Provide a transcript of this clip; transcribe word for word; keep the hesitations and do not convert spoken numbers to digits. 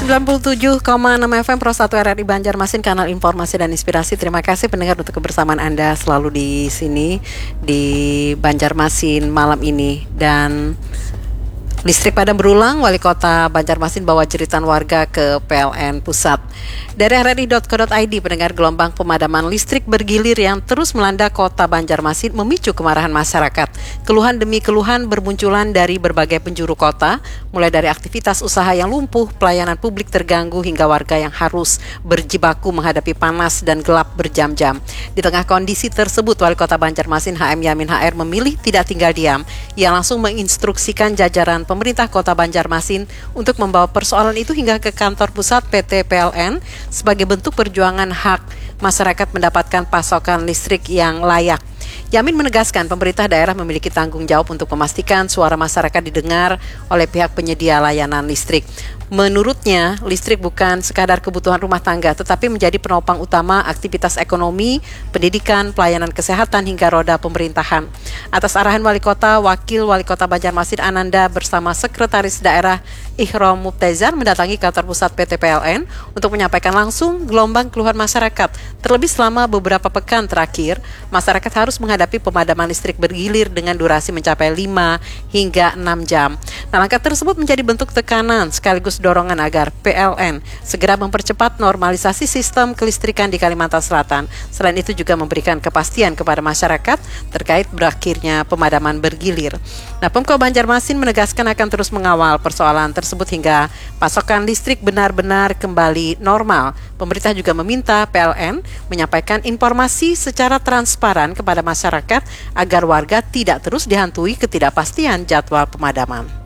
sembilan puluh tujuh koma enam F M Pro satu R R I Banjarmasin, kanal informasi dan inspirasi. Terima kasih pendengar untuk kebersamaan Anda selalu di sini di Banjarmasin malam ini. Dan listrik padam berulang, Wali Kota Banjarmasin bawa jeritan warga ke P L N Pusat. Dari r r i dot co dot i d, pendengar, gelombang pemadaman listrik bergilir yang terus melanda kota Banjarmasin memicu kemarahan masyarakat. Keluhan demi keluhan bermunculan dari berbagai penjuru kota, mulai dari aktivitas usaha yang lumpuh, pelayanan publik terganggu, hingga warga yang harus berjibaku menghadapi panas dan gelap berjam-jam. Di tengah kondisi tersebut, Wali Kota Banjarmasin H M Yamin H R memilih tidak tinggal diam. Ia langsung menginstruksikan jajaran pemerintah Kota Banjarmasin untuk membawa persoalan itu hingga ke kantor pusat P T P L N sebagai bentuk perjuangan hak masyarakat mendapatkan pasokan listrik yang layak. Yamin menegaskan pemerintah daerah memiliki tanggung jawab untuk memastikan suara masyarakat didengar oleh pihak penyedia layanan listrik. Menurutnya, listrik bukan sekadar kebutuhan rumah tangga, tetapi menjadi penopang utama aktivitas ekonomi, pendidikan, pelayanan kesehatan, hingga roda pemerintahan. Atas arahan Wali Kota, Wakil Wali Kota Banjarmasin Ananda bersama Sekretaris Daerah Ihrom Mubtezar mendatangi kantor pusat P T P L N untuk menyampaikan langsung gelombang keluhan masyarakat. Terlebih selama beberapa pekan terakhir, masyarakat harus menghadapi pemadaman listrik bergilir dengan durasi mencapai lima hingga enam jam. Nah, langkah tersebut menjadi bentuk tekanan sekaligus dorongan agar P L N segera mempercepat normalisasi sistem kelistrikan di Kalimantan Selatan. Selain itu juga memberikan kepastian kepada masyarakat terkait berakhirnya pemadaman bergilir. Nah, Pemko Banjarmasin menegaskan akan terus mengawal persoalan tersebut hingga pasokan listrik benar-benar kembali normal. Pemerintah juga meminta P L N menyampaikan informasi secara transparan kepada masyarakat agar warga tidak terus dihantui ketidakpastian jadwal pemadaman.